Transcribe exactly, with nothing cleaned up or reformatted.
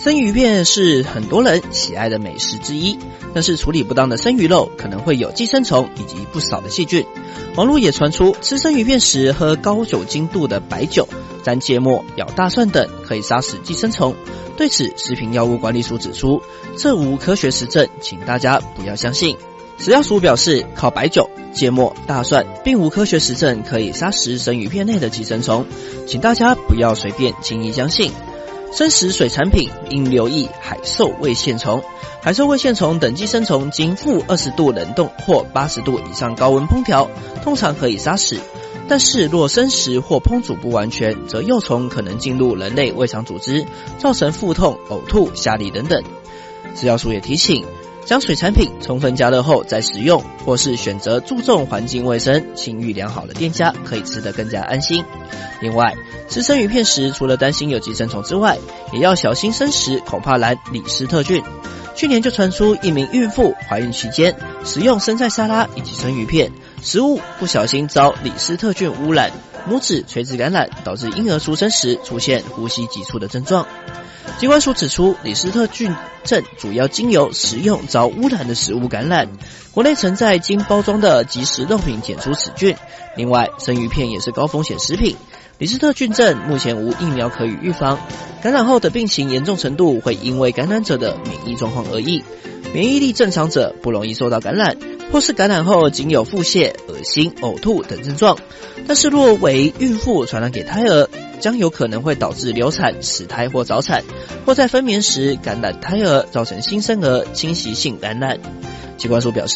生鱼片是很多人喜爱的美食之一，但是处理不当的生鱼肉可能会有寄生虫以及不少的细菌。网络也传出吃生鱼片时喝高酒精度的白酒、沾芥末、咬大蒜等可以杀死寄生虫。对此，食品药物管理署指出，这无科学实证，请大家不要相信。食药署表示，靠白酒、芥末、大蒜并无科学实证可以杀死生鱼片内的寄生虫，请大家不要随便轻易相信。生食水产品应留意海兽胃线虫。海兽胃线虫等寄生虫经负二十度冷冻或八十度以上高温烹调，通常可以杀死。但是若生食或烹煮不完全，则幼虫可能进入人类胃肠组织，造成腹痛、呕吐、下痢等等。食药署也提醒，将水产品充分加热后再食用，或是选择注重环境卫生、清誉良好的店家，可以吃得更加安心。另外，吃生鱼片时，除了担心有寄生虫之外，也要小心生食恐怕染李斯特菌。去年就传出一名孕妇怀孕期间食用生菜沙拉以及生鱼片，食物不小心遭李斯特菌污染，母子垂直感染，导致婴儿出生时出现呼吸急促的症状。疾管署指出，李斯特菌症主要经由食用遭污染的食物感染，国内曾在经包装的即食肉品检出此菌。另外，生鱼片也是高风险食品，李斯特菌症目前无疫苗可予预防，感染后的病情严重程度会因为感染者的免疫状况而异，免疫力正常者不容易受到感染，或是感染后仅有腹泻、恶心、呕吐等症状。但是若为孕妇传染给胎儿，将有可能会导致流产、死胎或早产，或在分娩时感染胎儿，造成新生儿侵袭性感染。疾管署表示，